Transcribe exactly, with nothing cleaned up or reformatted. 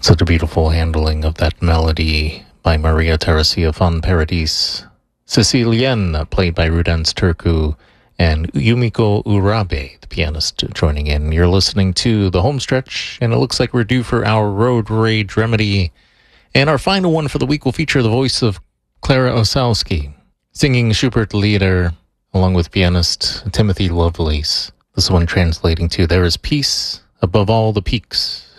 Such a beautiful handling of that melody by Maria Teresia von Paradis. Sicilienne, played by Rudens Turku, and Yumiko Urabe, the pianist, joining in. You're listening to The Homestretch, and it looks like we're due for our Road Rage Remedy. And our final one for the week will feature the voice of Clara Osowski, singing Schubert Lieder, along with pianist Timothy Lovelace. This one translating to There is Peace Above All the Peaks.